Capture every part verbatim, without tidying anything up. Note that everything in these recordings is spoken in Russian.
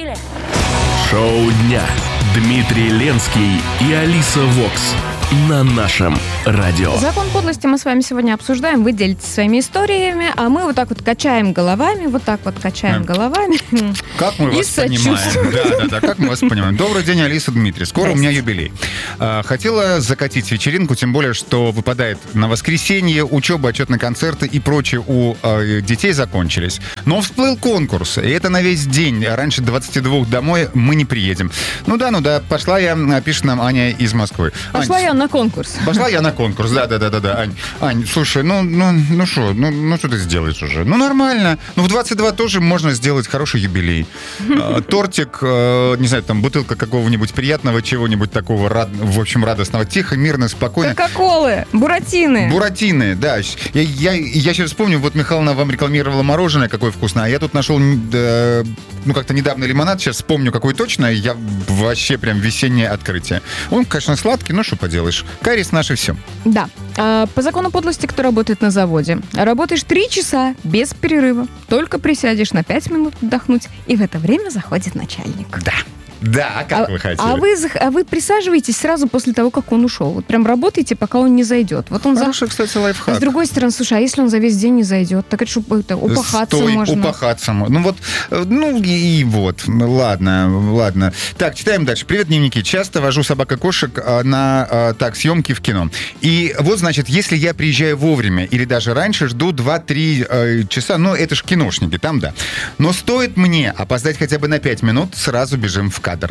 Чили. Шоу дня. Дмитрий Ленский и Алиса Вокс на нашем радио. Закон подлости мы с вами сегодня обсуждаем. Вы делитесь своими историями, а мы вот так вот качаем головами, вот так вот качаем а. головами. Как мы вас понимаем. Да, да, да, как мы вас понимаем. Добрый день, Алиса, Дмитрий. Скоро у меня юбилей. Хотела закатить вечеринку, тем более, что выпадает на воскресенье, учеба, отчетные концерты и прочее у детей закончились. Но всплыл конкурс, и это на весь день. Раньше двадцати двух домой мы не приедем. Ну да, ну да, пошла я, пишет нам Аня из Москвы. Пошла Ань, я на конкурс. Пошла я на конкурс, да-да-да-да. Ань, Ань, слушай, ну ну ну что, ну, ну что ты сделаешь уже? Ну нормально. Ну в двадцать два тоже можно сделать хороший юбилей. Тортик, не знаю, там бутылка какого-нибудь приятного, чего-нибудь такого, в общем, радостного. Тихо, мирно, спокойно. Кока-колы, буратины. Буратины, да. Я, я, я сейчас вспомню, вот Михайловна вам рекламировала мороженое, какое вкусное, а я тут нашел, ну как-то недавно лимонад, сейчас вспомню, какой точно, я вообще прям весеннее открытие. Он, конечно, сладкий, но что поделаешь. Карис наше все. Да. А, по закону подлости, кто работает на заводе, работаешь три часа без перерыва. Только присядешь на пять минут отдохнуть, и в это время заходит начальник. Да. Да, а как а, вы хотели? А вы, а вы присаживаетесь сразу после того, как он ушел. Вот прям работаете, пока он не зайдет. Вот он Хороший, за... кстати, лайфхак. С другой стороны, слушай, а если он за весь день не зайдет? Так это что, это, упахаться Стой, можно. упахаться можно. Ну вот, ну и вот. Ладно, ладно. Так, читаем дальше. Привет, дневники. Часто вожу собак и кошек на, так, съемки в кино. И вот, значит, если я приезжаю вовремя или даже раньше, жду два-три э, часа, ну, это ж киношники, там да. Но стоит мне опоздать хотя бы на пять минут, сразу бежим в кадр.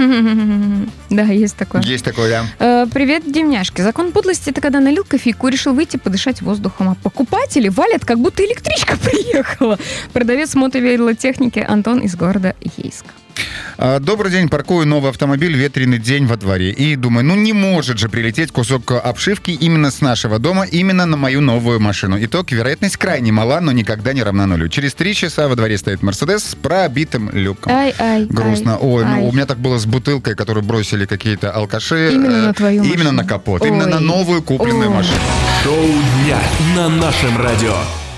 Да, есть такое. Есть такое, да. Э, привет, демняшки. Закон подлости — это когда налил кофейку, решил выйти подышать воздухом. А покупатели валят, как будто электричка приехала. Продавец мотовелотехники Антон из города Ейска. Добрый день, паркую новый автомобиль, ветреный день во дворе. И думаю, ну не может же прилететь кусок обшивки именно с нашего дома, именно на мою новую машину. Итог, вероятность крайне мала, но никогда не равна нулю. Через три часа во дворе стоит Мерседес с пробитым люком. Ай-ай. Грустно. Ай, Ой, ай. ну у меня так было с бутылкой, которую бросили какие-то алкаши. Именно на твою Именно машину. на капот. Ой. Именно на новую купленную Ой. машину. Шоу дня на нашем радио.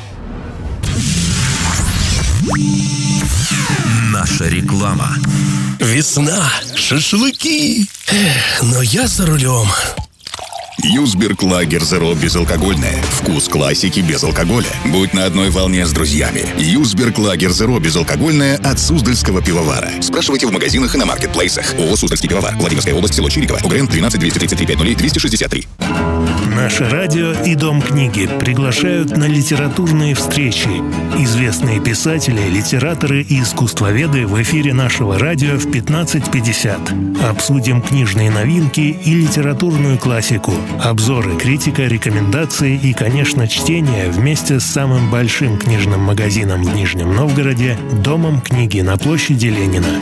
Наша реклама. Весна, шашлыки. Эх, но я за рулем. Юсберг Лагер Зеро безалкогольное. Вкус классики без алкоголя. Будь на одной волне с друзьями. Юсберг Лагер Зеро безалкогольное от Суздальского пивовара. Спрашивайте в магазинах и на маркетплейсах. ООО «Суздальский пивовар». Владимирская область, село Чириково. УГРН тринадцать двести тридцать три пять ноль двести шестьдесят три. Наше радио и Дом книги приглашают на литературные встречи. Известные писатели, литераторы и искусствоведы в эфире нашего радио в пятнадцать пятьдесят. Обсудим книжные новинки и литературную классику. Обзоры, критика, рекомендации и, конечно, чтение вместе с самым большим книжным магазином в Нижнем Новгороде – Домом книги на площади Ленина.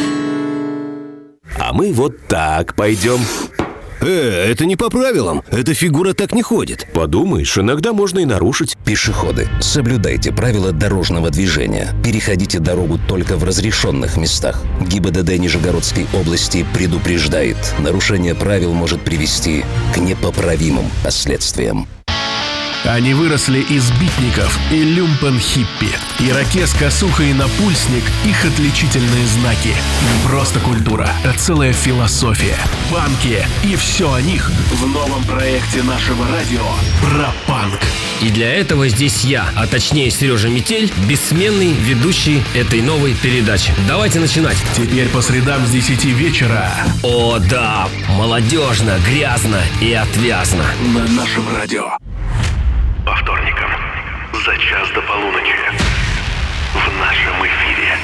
А мы вот так пойдем. Э, это не по правилам. Эта фигура так не ходит. Подумаешь, иногда можно и нарушить. Пешеходы, соблюдайте правила дорожного движения. Переходите дорогу только в разрешенных местах. ГИБДД Нижегородской области предупреждает, нарушение правил может привести к непоправимым последствиям. Они выросли из битников и люмпен-хиппи. Ирокез, косуха и напульсник – их отличительные знаки. Не просто культура, а целая философия. Панки и все о них в новом проекте нашего радио про панк. И для этого здесь я, а точнее Сережа Метель, бессменный ведущий этой новой передачи. Давайте начинать. Теперь по средам с десяти вечера. О да, молодежно, грязно и отвязно. На нашем радио. По вторникам за час до полуночи в нашем эфире.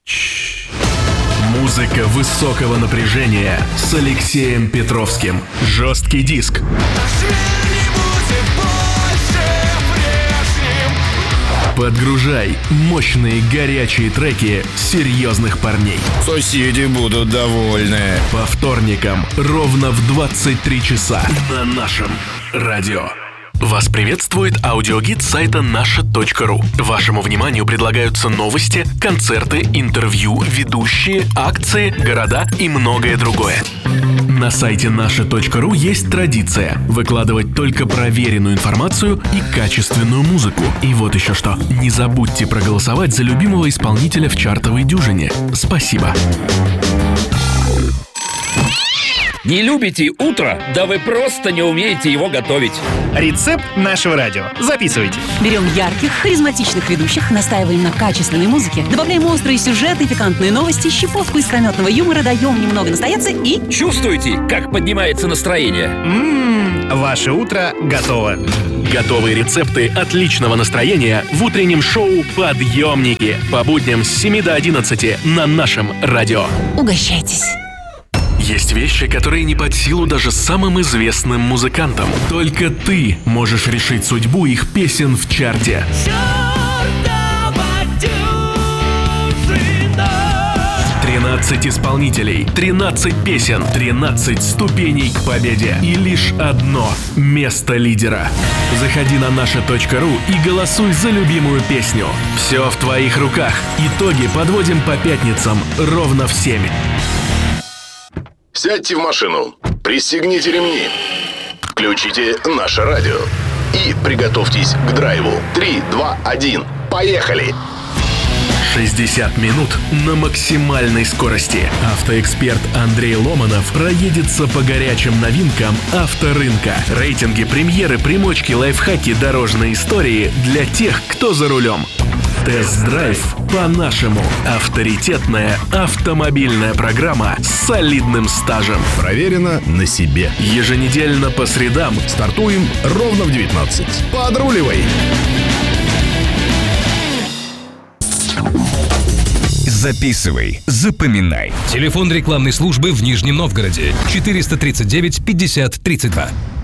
Музыка высокого напряжения с Алексеем Петровским. Жесткий диск. Подгружай мощные горячие треки серьезных парней. Соседи будут довольны. По вторникам ровно в двадцать три часа на нашем радио. Вас приветствует аудиогид сайта наша точка ру. Вашему вниманию предлагаются новости, концерты, интервью, ведущие, акции, города и многое другое. На сайте наше точка ру есть традиция выкладывать только проверенную информацию и качественную музыку. И вот еще что. Не забудьте проголосовать за любимого исполнителя в чартовой дюжине. Спасибо. Не любите утро? Да вы просто не умеете его готовить. Рецепт нашего радио. Записывайте. Берем ярких, харизматичных ведущих, настаиваем на качественной музыке, добавляем острые сюжеты, пикантные новости, щепотку искрометного юмора, даем немного настояться и... Чувствуете, как поднимается настроение? Ммм, ваше утро готово. Готовые рецепты отличного настроения в утреннем шоу «Подъемники» по будням с семи до одиннадцати на нашем радио. Угощайтесь. Есть вещи, которые не под силу даже самым известным музыкантам. Только ты можешь решить судьбу их песен в чарте. тринадцать исполнителей, тринадцать песен, тринадцать ступеней к победе. И лишь одно место лидера. Заходи на наша точка ру и голосуй за любимую песню. Все в твоих руках. Итоги подводим по пятницам ровно в семь. Сядьте в машину, пристегните ремни, включите наше радио и приготовьтесь к драйву. Три, два, один, поехали! шестьдесят минут на максимальной скорости. Автоэксперт Андрей Ломанов проедется по горячим новинкам авторынка. Рейтинги, премьеры, примочки, лайфхаки, дорожные истории для тех, кто за рулем. Тест-драйв по-нашему. Авторитетная автомобильная программа с солидным стажем. Проверено на себе. Еженедельно по средам. Стартуем ровно в девятнадцать. Подруливай! Записывай, запоминай. Телефон рекламной службы в Нижнем Новгороде. четыреста тридцать девять пятьдесят тридцать два.